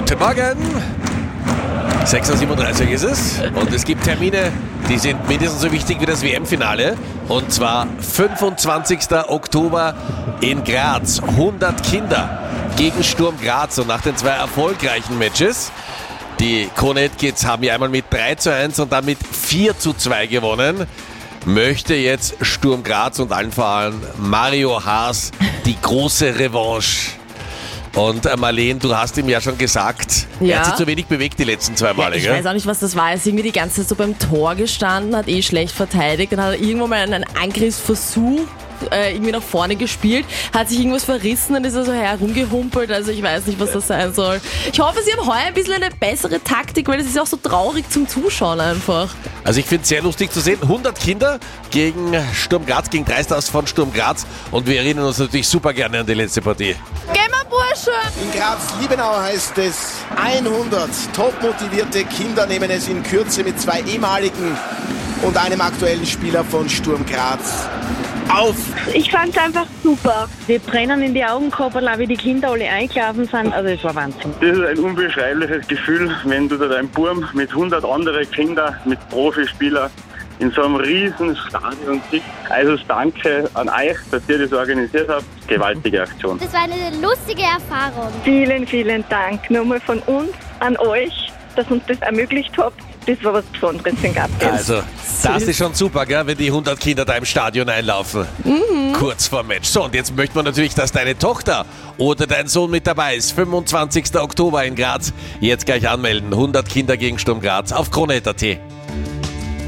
Guten Morgen. 6.37 Uhr ist es und es gibt Termine, die sind mindestens so wichtig wie das WM-Finale. Und zwar 25. Oktober in Graz. 100 Kinder gegen Sturm Graz. Und nach den 2 erfolgreichen Matches, die Kronett Kids haben ja einmal mit 3:1 und dann mit 4:2 gewonnen, möchte jetzt Sturm Graz und allen voran Mario Haas die große Revanche. Und Marlene, du hast ihm ja schon gesagt, er hat sich zu wenig bewegt die letzten 2 Male. Ich weiß auch nicht, was das war. Er ist irgendwie die ganze Zeit so beim Tor gestanden, hat schlecht verteidigt und hat irgendwo mal einen Angriffsversuch irgendwie nach vorne gespielt, hat sich irgendwas verrissen und ist er so herumgehumpelt. Also ich weiß nicht, was das sein soll. Ich hoffe, sie haben heuer ein bisschen eine bessere Taktik, weil es ist auch so traurig zum Zuschauen einfach. Also ich finde es sehr lustig zu sehen. 100 Kinder gegen Sturm Graz, gegen Dreistars von Sturm Graz. Und wir erinnern uns natürlich super gerne an die letzte Partie. Gehen wir, Bursche! In Graz-Liebenau heißt es, 100 topmotivierte Kinder nehmen es in Kürze mit 2 ehemaligen und einem aktuellen Spieler von Sturm Graz auf. Ich fand es einfach super. Wir brennen in die Augen gehabt, wie die Kinder alle eingelaufen sind. Also es war Wahnsinn. Das ist ein unbeschreibliches Gefühl, wenn du da deinen Burm mit 100 anderen Kindern, mit Profispielern in so einem riesen Stadion sitzt. Also danke an euch, dass ihr das organisiert habt. Gewaltige Aktion. Das war eine lustige Erfahrung. Vielen, vielen Dank nochmal von uns an euch, dass uns das ermöglicht habt. Das war was Besonderes in Graz. Also, das ist schon super, gell, wenn die 100 Kinder da im Stadion einlaufen. Kurz vor Match. So, und jetzt möchte man natürlich, dass deine Tochter oder dein Sohn mit dabei ist. 25. Oktober in Graz. Jetzt gleich anmelden. 100 Kinder gegen Sturm Graz auf Kronett.at.